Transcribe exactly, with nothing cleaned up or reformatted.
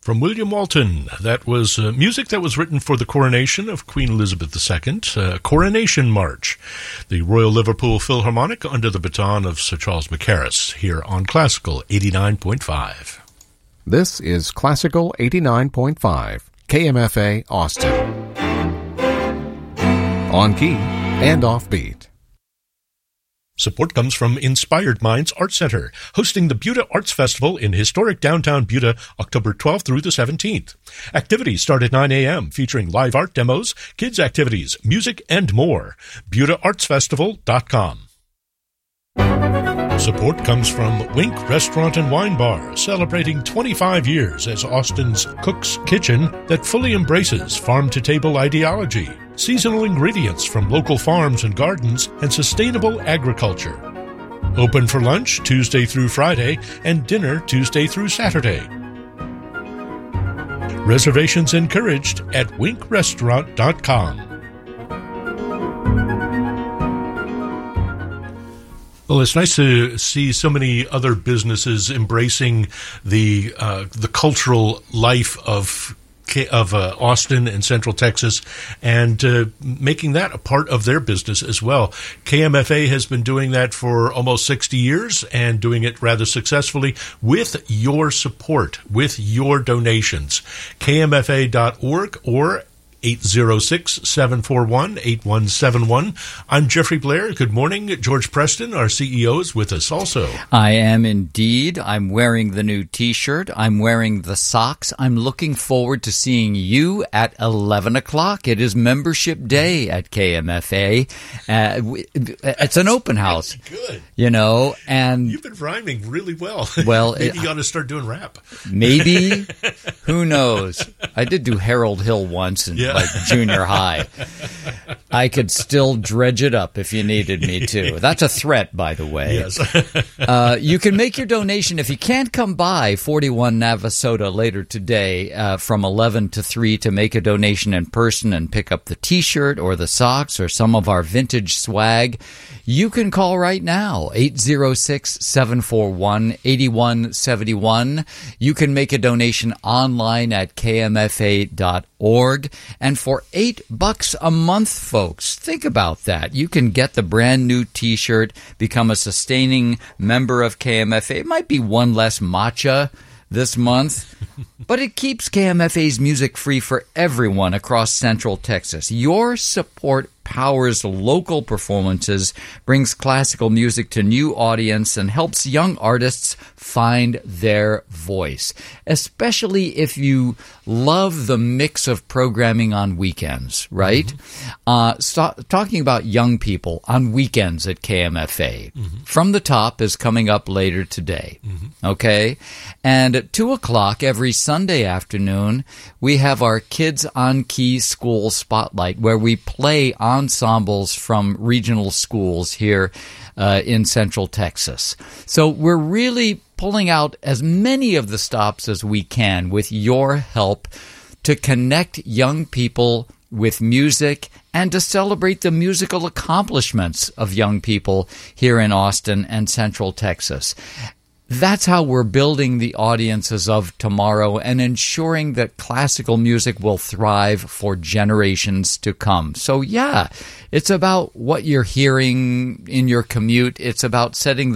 From William Walton, that was uh, music that was written for the coronation of Queen Elizabeth the Second, uh, Coronation March, the Royal Liverpool Philharmonic under the baton of Sir Charles Mackerras, here on Classical eighty-nine point five. This is Classical eighty-nine point five, K M F A Austin. On key and offbeat. Support comes from Inspired Minds Art Center, hosting the Buda Arts Festival in historic downtown Buda, October twelfth through the seventeenth. Activities start at nine a.m., featuring live art demos, kids' activities, music, and more. buda arts festival dot com. Support comes from Wink Restaurant and Wine Bar, celebrating twenty-five years as Austin's Cook's Kitchen that fully embraces farm-to-table ideology, seasonal ingredients from local farms and gardens, and sustainable agriculture. Open for lunch Tuesday through Friday and dinner Tuesday through Saturday. Reservations encouraged at wink restaurant dot com. Well, it's nice to see so many other businesses embracing the uh, the cultural life of of uh, Austin and Central Texas, and uh, making that a part of their business as well. K M F A has been doing that for almost sixty years and doing it rather successfully with your support, with your donations. K M F A dot org or eight zero six, seven four one, eight one seven one. I'm Jeffrey Blair. Good morning. George Preston, our C E O, is with us also. I am indeed. I'm wearing the new T-shirt. I'm wearing the socks. I'm looking forward to seeing you at eleven o'clock. It is membership day at K M F A. Uh, it's an open house. Good. You know, and you've been rhyming really well. Well, maybe it, you ought to start doing rap. Maybe. Who knows? I did do Harold Hill once in yeah. like junior high. I could still dredge it up if you needed me to. That's a threat, by the way. Yes. uh, you can make your donation if you can't come by forty-one Navasota later today uh, from eleven to three to make a donation in person and pick up the T-shirt or the socks or some of our vintage swag. You can call right now, eight zero six, seven four one, eight one seven one. You can make a donation online at K M F A dot org. And for eight bucks a month, folks, think about that. You can get the brand new T-shirt, become a sustaining member of K M F A. It might be one less matcha this month, but it keeps K M F A's music free for everyone across Central Texas. Your support powers local performances, brings classical music to new audience, and helps young artists find their voice, especially if you love the mix of programming on weekends, right? Mm-hmm. Uh, st- talking about young people on weekends at K M F A. Mm-hmm. From the Top is coming up later today, mm-hmm. okay? And at two o'clock every Sunday afternoon, we have our Kids on Key School Spotlight, where we play ensembles from regional schools here uh, in Central Texas. So we're really pulling out as many of the stops as we can with your help to connect young people with music and to celebrate the musical accomplishments of young people here in Austin and Central Texas. That's how we're building the audiences of tomorrow and ensuring that classical music will thrive for generations to come. So yeah, it's about what you're hearing in your commute. It's about setting the